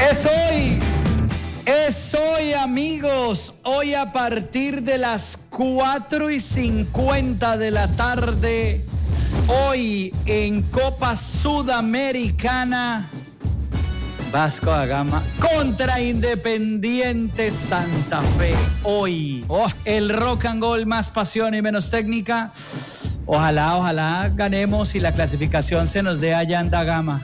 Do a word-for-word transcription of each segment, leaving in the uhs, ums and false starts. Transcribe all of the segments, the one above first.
Es hoy, es hoy, amigos, hoy a partir de las cuatro y cincuenta de la tarde, hoy en Copa Sudamericana, Vasco da Gama contra Independiente Santa Fe. Hoy, oh. el rock and roll, más pasión y menos técnica. Ojalá, ojalá ganemos y la clasificación se nos dé allá en Da Gama.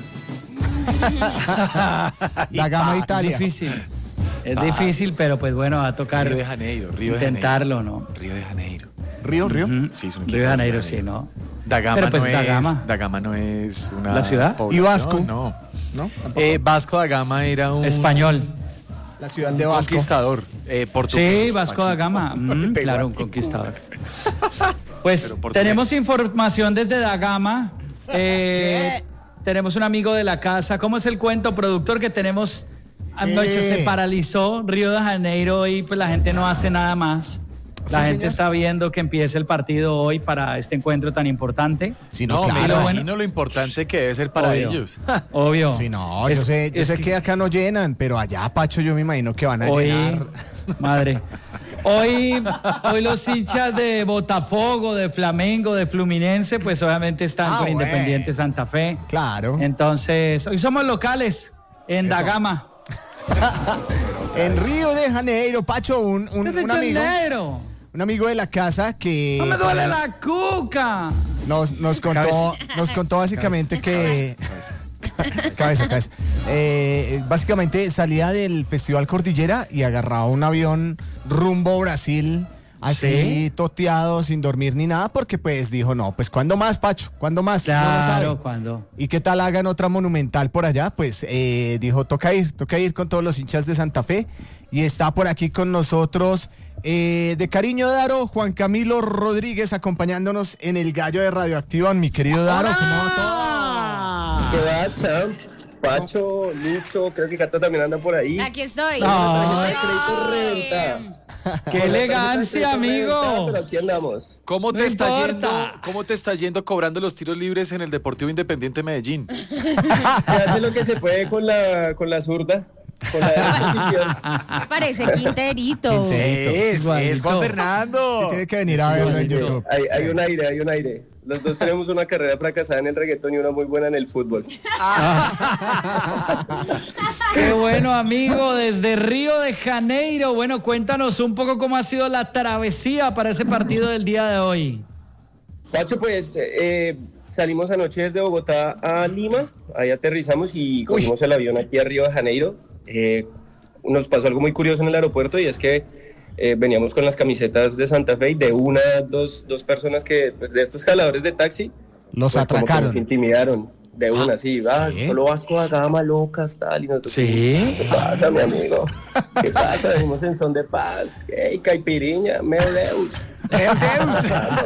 Da Gama, Italia. Es difícil, es ah, difícil, pero pues bueno, va a tocar Río de Janeiro, Río de intentarlo, Janeiro. ¿no? Río de Janeiro. ¿Río, Río? Uh-huh. Sí, es un Río de Janeiro, sí, ¿no? Da Gama, pero pues, no Da es, Gama. Da Gama no es una ¿La ciudad? población, ¿Y Vasco? No. ¿No? Eh, Vasco da Gama era un... Español. La ciudad de Vasco. Conquistador. Eh, portugués. Sí, Vasco da Gama. Mm, claro, un conquistador. Pues tenemos información desde Da Gama. Eh, tenemos un amigo de la casa. ¿Cómo es el cuento, productor, que tenemos? Anoche se paralizó Río de Janeiro y pues la gente no hace nada más. La sí, gente señor. Está viendo que empiece el partido hoy para este encuentro tan importante. Sí, no, no claro. Me imagino bueno. lo importante que debe ser para Obvio. ellos. Obvio. Sí, no, es, yo sé, yo sé que... que acá no llenan, pero allá, Pacho, yo me imagino que van a hoy, llenar. Madre. Hoy, hoy los hinchas de Botafogo, de Flamengo, de Fluminense, pues obviamente están ah, con bueno. Independiente Santa Fe. Claro. Entonces, hoy somos locales en Eso. Da Gama. En Río de Janeiro, Pacho, un, un, ¿Qué de un amigo. Janeiro? Un amigo de la casa que... ¡No me duele la cuca! Nos, nos contó, nos contó básicamente que... cabeza, cabeza. Eh, básicamente salía del Festival Cordillera y agarraba un avión rumbo Brasil, así ¿Sí? toteado, sin dormir ni nada, porque pues dijo, no, pues ¿cuándo más, Pacho? ¿Cuándo más? Claro, no ¿cuándo? ¿Y qué tal hagan otra monumental por allá? Pues eh, dijo, toca ir, toca ir con todos los hinchas de Santa Fe. Y está por aquí con nosotros, eh, de cariño, Daro, Juan Camilo Rodríguez, acompañándonos en el Gallo de Radioactiva. Mi querido Daro, ¿cómo va todo? ¿Qué va, champ? Pacho, Lucho, creo que Cata también anda por ahí. Aquí estoy. No. Renta. ¡Qué elegancia, amigo! Pero aquí andamos. ¿Cómo te no está importa. yendo? ¿Cómo te está yendo cobrando los tiros libres en el Deportivo Independiente Medellín? Se hace lo que se puede con la con la zurda. Con la Parece Quinterito. Quinterito. Es, es Juan Fernando. Sí, tiene que venir a verlo en YouTube. Hay, hay un aire, hay un aire. Los dos tenemos una carrera fracasada en el reggaetón y una muy buena en el fútbol. Qué bueno, amigo, desde Río de Janeiro. Bueno, cuéntanos un poco cómo ha sido la travesía para ese partido del día de hoy. Pacho, pues eh, salimos anoche desde Bogotá a Lima, ahí aterrizamos y cogimos Uy. el avión aquí a Río de Janeiro. Eh, nos pasó algo muy curioso en el aeropuerto y es que eh, veníamos con las camisetas de Santa Fe y de una, dos, dos personas que, pues, de estos jaladores de taxi, los pues, atracaron. Como que nos intimidaron. De una, ah, sí, va, ¿qué? Solo Vasco da Gama, locas, tal, y nosotros, ¿Sí? ¿qué pasa, mi amigo? ¿Qué pasa? Venimos en son de paz, hey, caipiriña, meu Deus. ¡Meu Deus!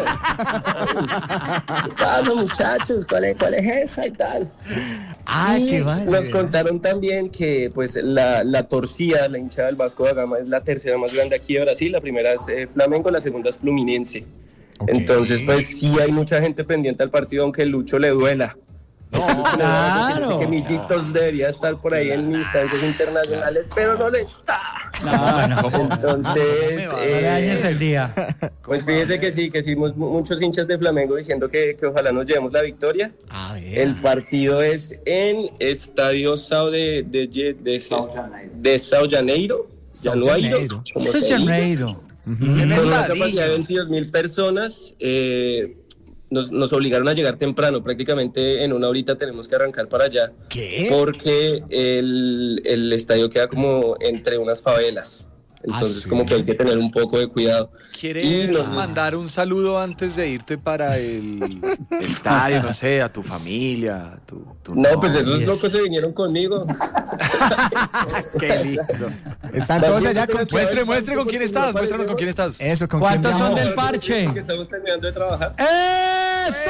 ¿Qué pasa, muchachos? ¿Cuál es, cuál es esa y tal? ¡Ay, y qué vale! Nos contaron también que, pues, la, la torcida, la hinchada del Vasco da Gama es la tercera más grande aquí de Brasil, la primera es eh, Flamengo, la segunda es Fluminense. Okay. Entonces, pues, sí hay mucha gente pendiente al partido, aunque el Lucho le duela. No, claro. Que Millitos debería estar por ahí en instancias internacionales, pero no le está. No, no. Entonces, no le dañes el día. Pues fíjese que sí, que hicimos muchos hinchas de Flamengo diciendo que, que ojalá nos llevemos la victoria. Ah, el partido es en Estadio Sao de de de, de, de Sao Janeiro, Janeiro, Sao Janeiro. Uh-huh. Con una capacidad de veintidós mil personas. Eh, Nos, nos obligaron a llegar temprano, prácticamente en una horita tenemos que arrancar para allá. ¿Qué? Porque el, el estadio queda como entre unas favelas. Entonces, ah, sí. como que hay que tener un poco de cuidado. ¿Quieres nos... mandar un saludo antes de irte para el estadio, no sé, a tu familia? A tu, tu no, pues esos locos se vinieron conmigo. Qué lindo. Están todos allá. Con... Muestre, muestre con quién estás, muéstranos con quién estás. Eso, ¿con ¿Cuántos quién son del parche? Que estamos terminando de trabajar. ¡Eso!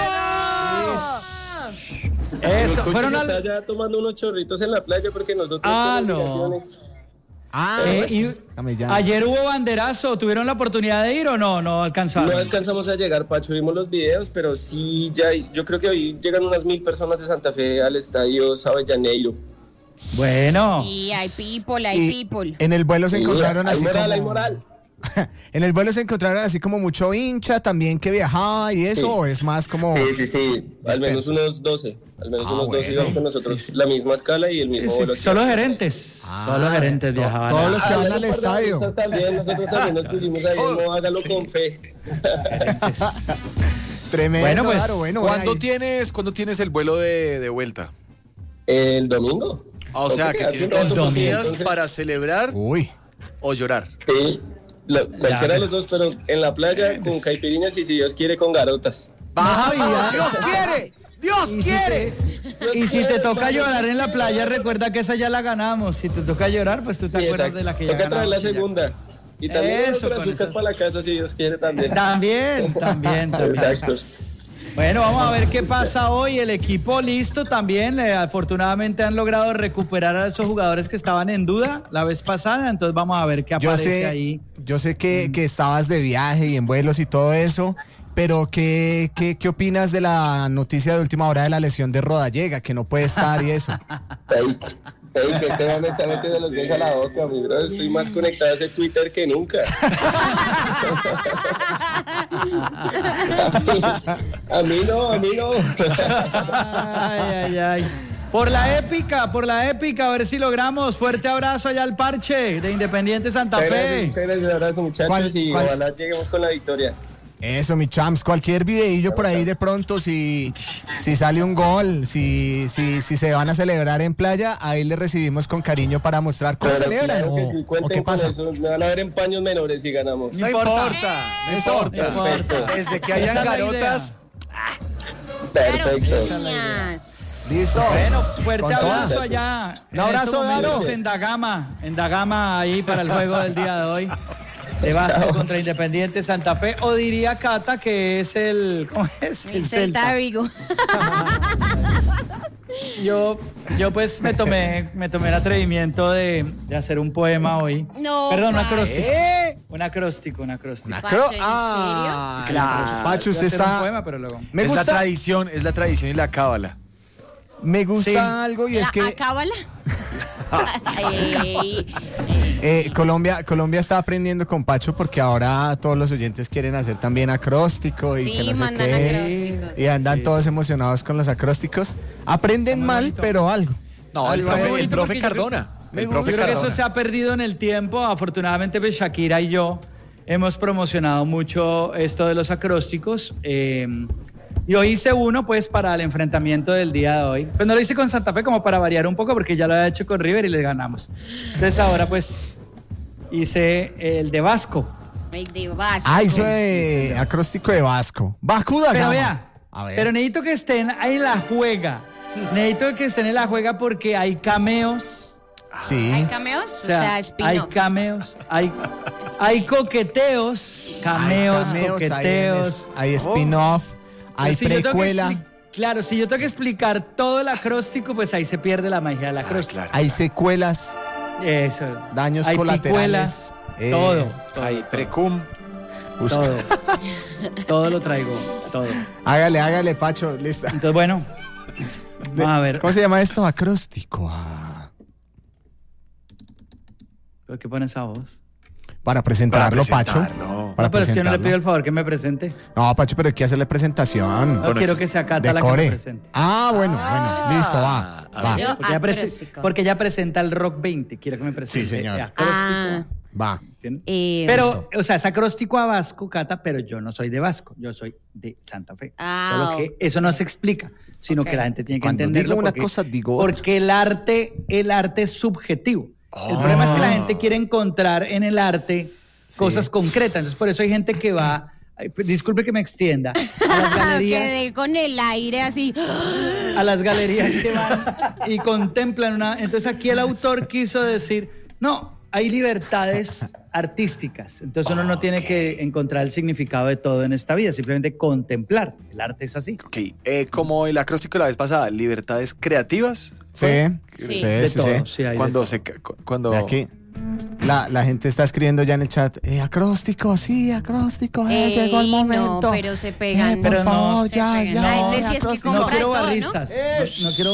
Eso, fueron al... Está ya tomando unos chorritos en la playa porque nosotros ah, tenemos no. Ah, eh, y ayer hubo banderazo, ¿tuvieron la oportunidad de ir o no? No alcanzaron. No alcanzamos a llegar, Pacho, vimos los videos, pero sí, ya, yo creo que hoy llegan unas mil personas de Santa Fe al estadio Sao Janeiro. Bueno. Y hay people, hay Y people. en el vuelo se Sí, encontraron hay así moral, como... hay moral. En el vuelo se encontraron así como mucho hincha también que viajaba y eso, Sí. o es más como... Sí, sí, sí. Al menos unos doce. Al menos Ah, unos bueno. doce iban con nosotros. La misma escala y el Sí, mismo sí, vuelo. solo gerentes. Ah, solo gerentes to- viajaban. todos a- los que Ah, van bueno, al un par de estadio. artistas También, nosotros también nos pusimos ahí, no hágalo con fe. gerentes. Tremendo, Bueno, pues, claro, bueno. ¿Cuándo ahí. tienes, ¿cuándo tienes el vuelo de, de vuelta? El domingo. Ah, o sea, Ok, que hace tienes un rato, dos sí, días entonces- para celebrar Uy. o llorar. Sí, lo- cualquiera pero- de los dos, pero en la playa con caipiriñas y si Dios quiere con garotas. Baja vida. ¡Dios quiere! ¡Dios Y si quiere! te, y si te toca llorar en la playa, recuerda que esa ya la ganamos. Si te toca llorar, pues tú te Sí, acuerdas exacto. de la que ya Toca traer ganamos. la y ya. segunda. Y también Eso, unos con brazucas eso. para la casa si Dios quiere también. También, también, también. Exacto. Bueno, vamos a ver qué pasa hoy. El equipo listo también. Eh, afortunadamente han logrado recuperar a esos jugadores que estaban en duda la vez pasada. Entonces vamos a ver qué Yo aparece sé, ahí. yo sé que, que estabas de viaje y en vuelos y todo eso, pero ¿qué, qué, ¿qué opinas de la noticia de última hora de la lesión de Rodallega, que no puede estar y eso? Ey, ey, que este hombre está metiendo los dedos a la boca, mi bro. Estoy más conectado a ese Twitter que nunca. a, mí, a mí no, a mí no. Ay, ay, ay. Por la épica, por la épica, a ver si logramos. Fuerte abrazo allá al parche de Independiente Santa Muchas gracias, Fe. muchas gracias, un abrazo, muchachos, ¿Cuál- y cuál? ojalá lleguemos con la victoria. Eso, mi champs, cualquier videillo por ahí de pronto, si, si sale un gol, si, si, si se van a celebrar en playa, ahí le recibimos con cariño para mostrar cómo Pero celebran claro o, que sí, o cuenten qué con pasa. eso. Me van a ver en paños menores si ganamos. No importa. no Eso, importa. no importa. Desde que Esa hayan es la garotas, Claro, Perfecto. niñas. Listo. Bueno, fuerte Con todas. abrazo allá. Un abrazo, en estos momentos Daro. En Dagama, en Dagama ahí para el juego del día de hoy. De Vasco contra Independiente Santa Fe. O diría Cata que es el. ¿Cómo es? El Celta de Vigo. Yo, yo pues me tomé, me tomé el atrevimiento de, de hacer un poema hoy. No, Perdón, un Pacho. acróstico. ¿Eh? Un acróstico, un acróstico. Una Pacho, cro- ¿en Ah, Claro. Pacho, Iba a usted hacer un está... poema, pero luego. Me es la gusta, tradición, es la tradición y la cábala. me gusta Sí. algo y es La que acábala. Ey, eh, Colombia, Colombia está aprendiendo con Pacho porque ahora todos los oyentes quieren hacer también acróstico y Sí, que no sé mandan qué. acrósticos. Y andan Sí. todos emocionados con los acrósticos. Aprenden muy mal, bonito. pero algo. No, el Está profe, muy el bonito profe porque yo creo- Cardona. me El gusta. profe Yo creo que Cardona. eso se ha perdido en el tiempo. Afortunadamente, pues Shakira y yo hemos promocionado mucho esto de los acrósticos. eh, y hoy hice uno, pues, para el enfrentamiento del día de hoy. Pues no lo hice con Santa Fe como para variar un poco, porque ya lo había hecho con River y le ganamos. Entonces ahora, pues, hice el de Vasco. ay, de Vasco. Ah, hizo de acróstico de Vasco. Vasco da Pero Gama. vea, A ver. pero necesito que estén ahí en la juega. Necesito que estén en la juega porque hay cameos. Sí. ¿Hay cameos? O sea, hay spin-off. cameos, hay, hay coqueteos, cameos, Hay cameos, hay, coqueteos. hay spin-off, hay Pues si yo tengo que precuela, expli- Claro, si yo tengo que explicar todo el acróstico, pues ahí se pierde la magia del acróstico. claro. hay secuelas, Eso. daños hay colaterales. picuelas, eh, todo, Hay precum. busca- todo. Todo lo traigo, todo. Hágale, hágale, Pacho. Listo. Entonces, bueno, vamos a ver. ¿Cómo se llama esto? Acróstico. Ah, ¿Por qué pones esa voz? para presentarlo, Para Pacho. presentarlo. Para No, pero es que yo no le presentarlo. pido el favor que me presente. No, Pacho, pero hay que hacerle presentación. No Bueno, quiero es- que sea Cata la que me Decore. presente. Ah, bueno, bueno. Listo, va. Ah, Va. Yo- Porque ella, prese- acróstico. porque ella presenta el Rock veinte. Quiero que me presente. Sí, señor. el acróstico. Ah, Va. ¿Entiendes? eh, Pero, o sea, es acróstico a Vasco, Cata, pero yo no soy de Vasco, yo soy de Santa Fe. Ah, Solo que eso no se explica, sino Ok. que la gente tiene que Cuando entenderlo. digo una porque, cosa, digo otra. Porque el arte, el arte es subjetivo. El problema es que la gente quiere encontrar en el arte cosas concretas. Entonces, por eso hay gente que va, ay, disculpe que me extienda, a las galerías. quedé con el aire así. a las galerías que van y contemplan una... Entonces aquí el autor quiso decir, no, hay libertades artísticas. Entonces uno no tiene que encontrar el significado de todo en esta vida, simplemente contemplar. El arte es así. Ok, eh, como el acróstico la vez pasada, libertades creativas. Sí, Sí. sí, De sí, todo, sí. sí, hay de Cuando todo. se ca- cu- cuando Ve aquí. La, la gente está escribiendo ya en el chat, eh, acróstico, sí, acróstico, eh, Ey, llegó el no, momento. pero se pegan. Eh, por Pero no, favor, se ya, pegan. ya. La gente sí es que acróstico. como No quiero todo, ¿no? barristas. No, no quiero